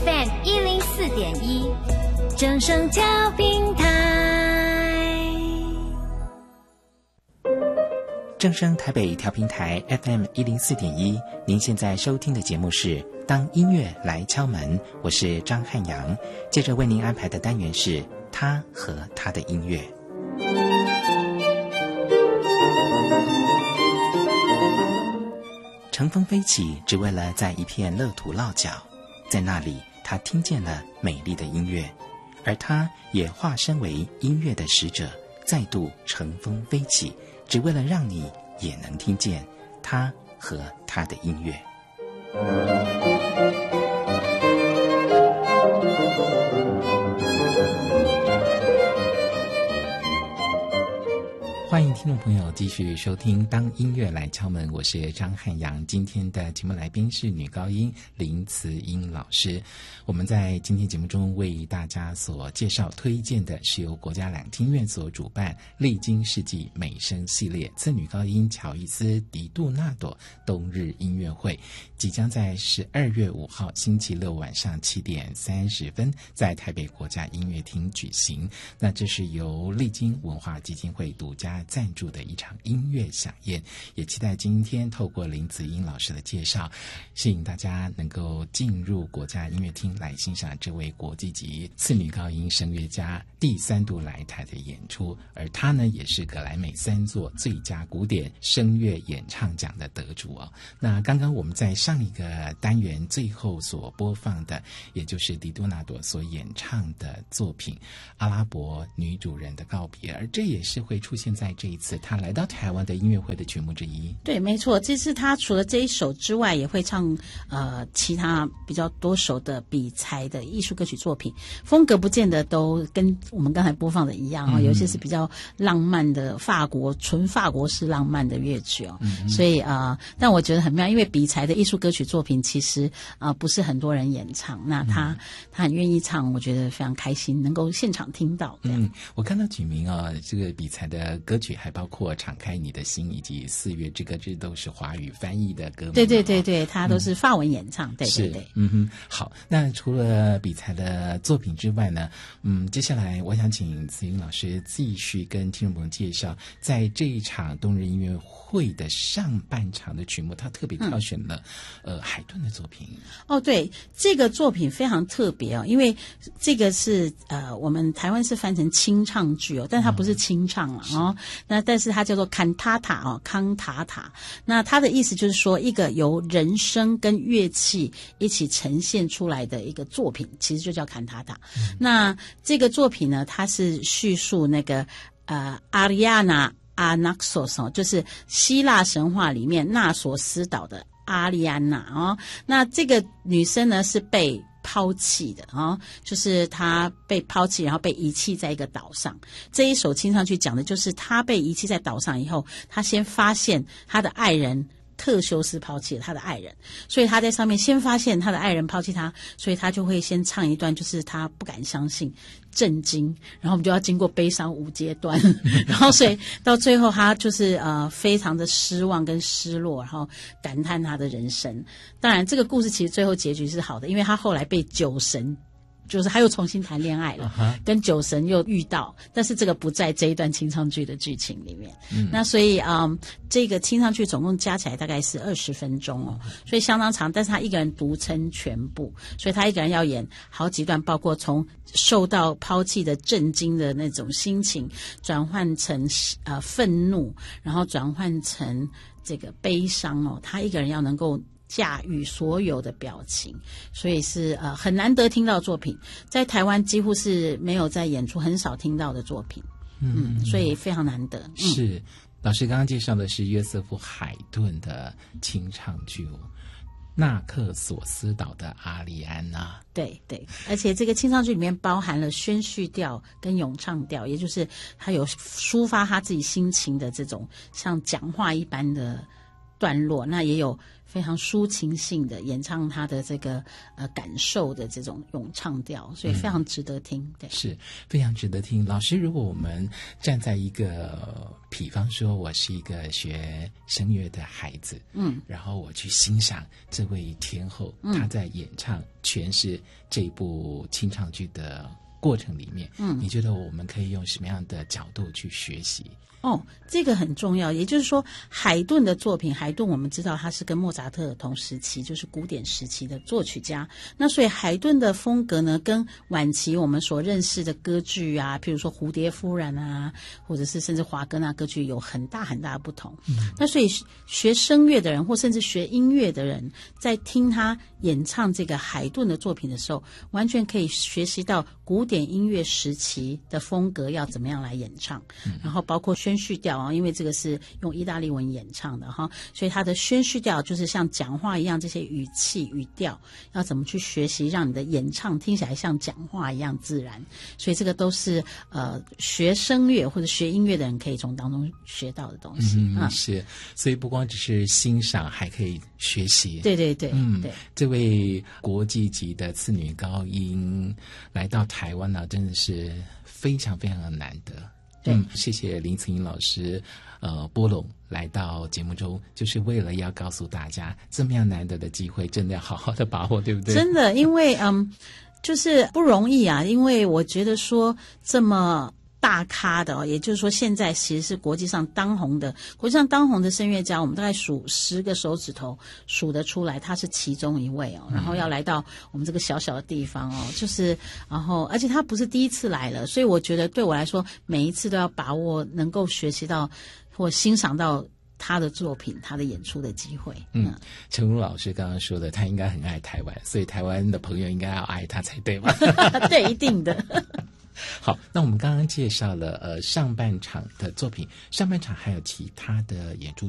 FM 104.1正声调频台， 正声台北调频台 FM 104.1，您现在收听的节目是当音乐来敲门，我是张汉阳。接着为您安排的单元是他和他的音乐。乘风飞起，只为了在一片乐土落脚，在那里他听见了美丽的音乐，而他也化身为音乐的使者，再度乘风飞起，只为了让你也能听见他和他的音乐。欢迎听众朋友继续收听当音乐来敲门，我是张汉阳。今天的节目来宾是女高音林慈英老师。我们在今天节目中为大家所介绍推荐的是由国家两厅院所主办历经世纪美声系列次女高音乔伊斯·迪杜纳朵冬日音乐会，即将在12月5号星期六晚上7点30分在台北国家音乐厅举行。那这是由历经文化基金会独家赞助的一场音乐飨宴，也期待今天透过林慈英老师的介绍，吸引大家能够进入国家音乐厅来欣赏这位国际级次女高音声乐家第3度来台的演出。而她呢，也是格莱美3座最佳古典声乐演唱奖的得主哦。那刚刚我们在上一个单元最后所播放的，也就是迪杜纳朵所演唱的作品《阿拉伯女主人的告别》，而这也是会出现在这一次他来到台湾的音乐会的曲目之一。 对，没错，这次他除了这一首之外，也会唱其他比较多首的比才的艺术歌曲作品，风格不见得都跟我们刚才播放的一样哦，有些是比较浪漫的纯法国式浪漫的乐曲哦，所以但我觉得很妙，因为比才的艺术歌曲作品其实不是很多人演唱，那他很愿意唱，我觉得非常开心能够现场听到。 我看到几名这个比才的歌曲还包括《敞开你的心》以及《4月之歌》，这都是华语翻译的歌。 对，他都是法文演唱。对。 好，那除了比才的作品之外呢，接下来我想请慈英老师继续跟听众朋友介绍，在这一场冬日音乐会的上半场的曲目，他特别挑选了海顿的作品。 对，这个作品非常特别哦，因为这个是我们台湾是翻成清唱剧哦，但它不是清唱了哦，那但是它叫做康塔塔哦，康塔塔。那它的意思就是说，一个由人声跟乐器一起呈现出来的一个作品，其实就叫康塔塔。那这个作品呢，它是叙述那个阿里亚娜阿纳索斯，就是希腊神话里面纳索斯岛的阿里安娜哦。那这个女生呢是被抛弃的就是她被抛弃，然后被遗弃在一个岛上。这一首清唱剧讲的就是她被遗弃在岛上以后，她先发现她的爱人特修斯抛弃了他的爱人，所以他在上面先发现他的爱人抛弃他，所以他就会先唱一段，就是他不敢相信、震惊，然后我们就要经过悲伤5阶段，然后所以到最后他就是非常的失望跟失落，然后感叹他的人生。当然这个故事其实最后结局是好的，因为他后来被酒神，就是他又重新谈恋爱了，跟酒神又遇到，但是这个不在这一段清唱剧的剧情里面。那所以这个清唱剧总共加起来大概是20分钟哦，所以相当长，但是他一个人独撑全部，所以他一个人要演好几段，包括从受到抛弃的震惊的那种心情转换成愤怒，然后转换成这个悲伤哦，他一个人要能够驾驭所有的表情，所以是很难得听到的作品，在台湾几乎是没有在演出，很少听到的作品。所以非常难得。 是老师刚刚介绍的是约瑟夫·海顿的清唱剧纳克索斯岛的阿里安娜。 对，而且这个清唱剧里面包含了宣叙调跟咏唱调，也就是他有抒发他自己心情的这种像讲话一般的段落，那也有非常抒情性的演唱他的这个感受的这种咏唱调，所以非常值得听。对， 是非常值得听。老师，如果我们站在一个比方说我是一个学声乐的孩子，然后我去欣赏这位天后，她在演唱诠释这部清唱剧的过程里面，你觉得我们可以用什么样的角度去学习？ 这个很重要。也就是说，海顿的作品，海顿我们知道他是跟莫扎特同时期，就是古典时期的作曲家。那所以海顿的风格呢，跟晚期我们所认识的歌剧啊，譬如说蝴蝶夫人啊，或者是甚至华格纳歌剧有很大很大的不同。那所以学声乐的人，或甚至学音乐的人，在听他演唱这个海顿的作品的时候，完全可以学习到古典音乐时期的风格要怎么样来演唱，然后包括宣叙调啊，因为这个是用意大利文演唱的哈，所以它的宣叙调就是像讲话一样，这些语气语调要怎么去学习，让你的演唱听起来像讲话一样自然。所以这个都是学声乐或者学音乐的人可以从当中学到的东西。 是，所以不光只是欣赏，还可以学习。 对对对，对。 这位国际级的次女高音来到台湾呢，真的是非常非常的难得。谢谢林慈英老师拨冗来到节目中，就是为了要告诉大家这么样难得的机会真的要好好的把握，对不对？ 真的，因为就是不容易啊，因为我觉得说这么大咖的也就是说现在其实是国际上当红的声乐家，我们大概数10个手指头数得出来，他是其中一位然后要来到我们这个小小的地方就是然后而且他不是第一次来了，所以我觉得对我来说每一次都要把握能够学习到或欣赏到他的作品，他的演出的机会。 陈如老师刚刚说的，他应该很爱台湾，所以台湾的朋友应该要爱他才对吧？ 对，一定的。 好，那我们刚刚介绍了上半场的作品，上半场还有其他的演出